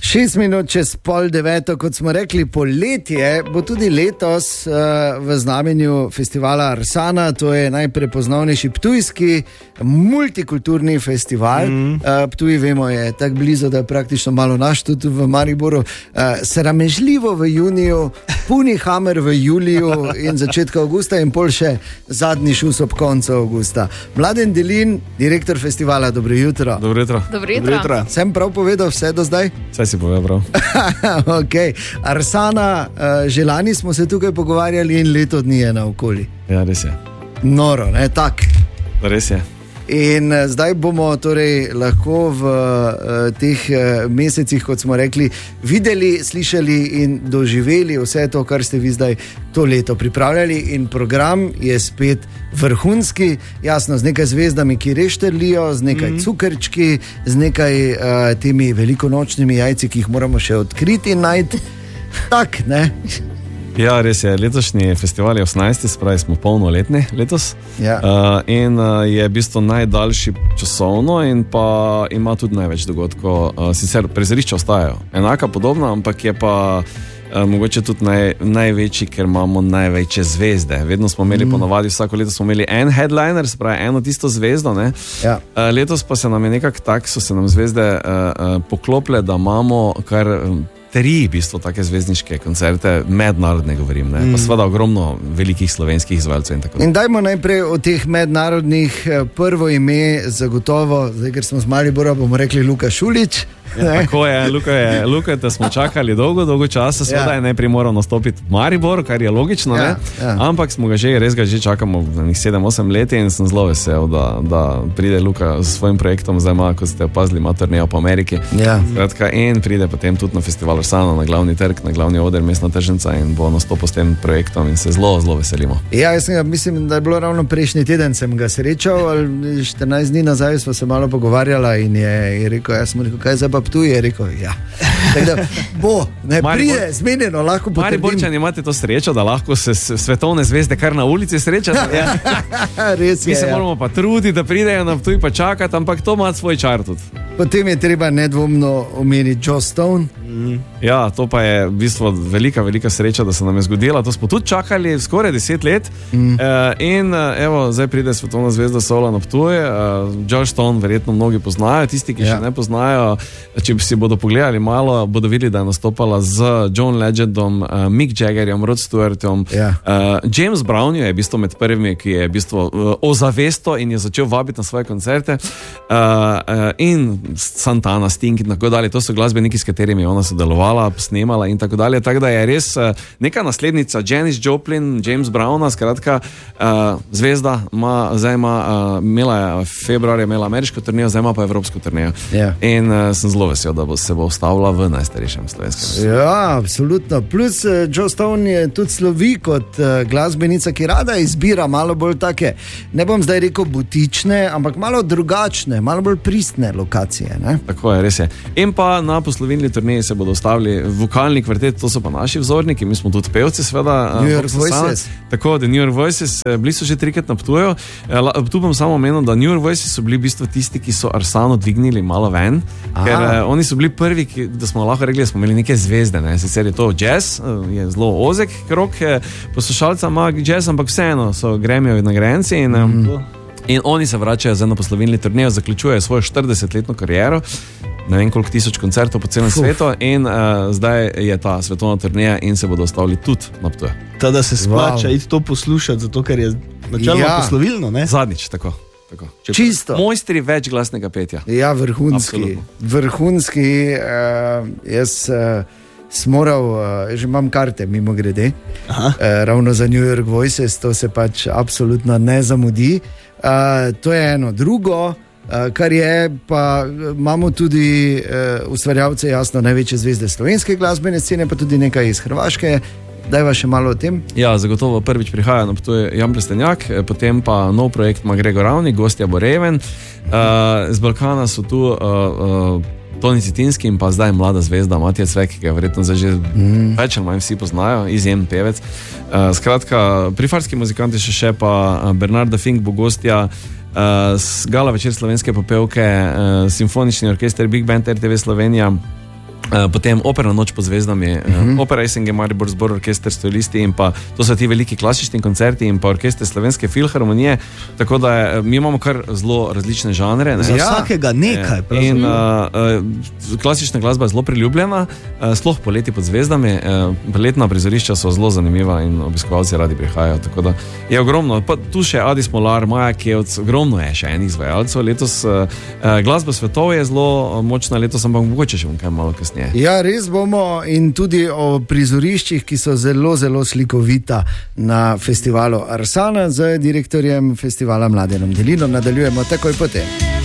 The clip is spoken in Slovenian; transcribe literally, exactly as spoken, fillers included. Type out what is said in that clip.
Šest minut čez pol deveto, kot smo rekli, poletje bo tudi letos uh, v znamenju festivala Arsana. To je najprepoznavnejši ptujski multikulturni festival. Mm. Uh, Ptuj, vemo, je tako blizu, da je praktično malo naš tudi v Mariboru. Uh, sramežljivo v juniju, puni hamer v juliju in začetka avgusta in pol še zadnji šus ob koncu avgusta. Mladen Delin, direktor festivala, dobro jutro. Dobro jutro. Dobro jutro. Dobro jutro. Sem prav povedal vse do zdaj? Vse si povedal prav. Okay. Arsana, uh, že lani smo se tukaj pogovarjali in leto dni je naokoli. Ja, res je. Noro, ne, tak. Res je. In uh, zdaj bomo torej lahko v uh, teh uh, mesecih, kot smo rekli, videli, slišali in doživeli vse to, kar ste vi zdaj to leto pripravljali, in program je spet vrhunski, jasno, z nekaj zvezdami, ki res štrlijo, z nekaj mm-hmm. cukrčki, z nekaj uh, temi velikonočnimi jajci, ki jih moramo še odkriti in najti. Tak, ne? Ja, res je. Letošnji festival je osemnajsti, spravi smo polnoletni letos. Ja. Uh, in uh, je v bistvu najdaljši časovno in pa ima tudi največ dogodkov. Uh, sicer prizorišča ostajajo enaka, podobna, ampak je pa uh, mogoče tudi naj, največji, ker imamo največje zvezde. Vedno smo imeli mm. ponovadi, vsako leto smo imeli en headliner, spravi eno tisto zvezdo. Ne? Ja. Uh, letos pa se nam je nekako tak, so se nam zvezde uh, uh, poklopile, da imamo kar um, tri v bistvu take zvezdniške koncerte, mednarodne govorim, ne? Mm. Pa seveda ogromno velikih slovenskih izvajalcev in tako. In dajmo najprej o teh mednarodnih. Prvo ime zagotovo, zdaj ker smo z Maribora, bomo rekli Luka Šulić. Ja, tako je, Luka je, Luka, da smo čakali dolgo, dolgo časa, seveda ja. je najprej moral nastopiti v Mariboru, kar je logično, ja, ja. ampak smo ga že, res ga že čakamo v sedem osem let in sem zelo vesel, da, da pride Luka s svojim projektom, zdaj ima, kot ste opazili, ima turnejo po Ameriki. Ja. Kratka, in pride potem tudi na festival Arsana, na glavni trg, na glavni oder, mestna tržnica in bo nastopil s tem projektom in se zelo, zelo veselimo. Ja, jaz ga, mislim, da je bilo ravno prejšnji teden sem ga srečal, ali štirinajst dni nazaj smo se malo pogovarjala in je, je rekel, jaz sem rekel, kaj zdaj pa Ptuj, je rekel, ja. Da, bo, ne Maribor, pride, zmenjeno, lahko potrdim. Mariborčani imate to srečo, da lahko se svetovne zvezde kar na ulici srečate. Ja. Res je. Mi se ja. moramo pa truditi, da pridejo na Ptuj pa čakati, ampak to ima svoj čar tudi. Potem je treba nedvomno omeniti Joe Stone. Mm. Ja, to pa je v bistvu velika, velika sreča, da se nam je zgodila. To smo tudi čakali skoraj deset let. Mm. Uh, in uh, evo, zdaj pride svetovna zvezda sola na Ptuj. Uh, Joe Stone verjetno mnogi poznajo, tisti, ki ja. še ne poznajo, če si bodo pogledali malo, bodo videli, da je nastopala z John Legendom, uh, Mick Jaggerjem, Rod Stewartom. Ja. Uh, James Brown je v bistvu med prvimi, ki je v bistvu uh, ozavesto in je začel vabiti na svoje koncerte. Uh, uh, in Santana, Sting in tako dalje. To so glasbeniki, s katerimi je ona sodelovala, snemala in tako dalje. Tako da je res uh, neka naslednica Janis Joplin, James Browna, skratka uh, zvezda, ma, zdaj ima, uh, imela je februarja, imela ameriško turnejo, zdaj ima pa evropsko turnejo. Yeah. In uh, sem zelo vesel, da bo, se bo ustavila v najstarejšem slovenskem. Ja, absolutno. Plus uh, Joe Stone je tudi slovi kot uh, glasbenica, ki rada izbira malo bolj take, ne bom zdaj rekel butične, ampak malo drugačne, malo bolj pristne lokacije. Ne? Tako je, res je. In pa na poslovilni turneji se bodo ustavili vokalni kvartet, to so pa naši vzorniki, mi smo tudi pevci, seveda. New York Voices. Tako, The New York Voices, bili so že trikrat na Ptuju. Tu bom samo omenil, da New York Voices so bili v bistvu tisti, ki so Arsano dvignili malo ven, Aha. ker uh, oni so bili prvi, ki, da smo lahko rekli, da smo imeli neke zvezde, ne? Sicer je to jazz, je zelo ozek krok, poslušalca ima jazz, ampak vseeno so Grammyjevi nagrajenci in mm. In oni se vračajo zdaj na poslovilni turnejo, zaključujejo svojo štiridesetletno kariero, ne vem koliko tisoč koncertov po celem svetu in uh, zdaj je ta svetovna turneja in se bodo ostavili tudi na Ptuju. Tada se splača wow. iti to poslušati, zato ker je načelno ja. poslovilno, ne? Zadnjič, tako. tako. Čisto. Mojstri večglasnega petja. Ja, vrhunski. Absolutno. Vrhunski, uh, jaz... Uh, sem moral, uh, že imam karte, mimo grede, uh, ravno za New York Voices, to se pač absolutno ne zamudi. Uh, to je eno. Drugo, uh, kar je, pa imamo tudi uh, ustvarjalce, jasno, največje zvezde slovenske glasbene scene, pa tudi nekaj iz Hrvaške. Dajva še malo o tem. Ja, zagotovo prvič prihaja na Ptuj Jan Plestenjak, potem pa nov projekt ima Gregor Ravnik, gostja bo Reven. Uh, z Balkana so tu... Uh, uh, Toni Citinski in pa zdaj mlada zvezda Matija Cvek, ki ga verjetno zdaj že mm. več ali manj vsi poznajo, izjemen pevec. Uh, skratka, prifarski muzikanti še še pa Bernarda Fink bo gostja, uh, gala večer slovenske popevke, uh, simfonični orkester Big Band R T V Slovenija, potem Operna noč pod zvezdami, uh-huh. Opera S N G Maribor, zbor, orkester, solisti in pa to so ti veliki klasični koncerti in pa orkester Slovenske filharmonije, tako da je, mi imamo kar zelo različne žanre. Ne? Za ja. vsakega nekaj. In uh, uh, klasična glasba je zelo priljubljena, uh, sploh poleti pod zvezdami, uh, letna prizorišča so zelo zanimiva in obiskovalci radi prihajajo, tako da je ogromno. Pa tu še Adis Molar, Maja Kevc, ogromno je še enih izvajalcev. Letos uh, glasba svetov je zelo močna, letos ampak mogoče še bom kaj malo kasneje. Ja, res bomo in tudi o prizoriščih, ki so zelo, zelo slikovita na festivalu Arsana z direktorjem festivala Mladenom Delinom. Nadaljujemo takoj potem.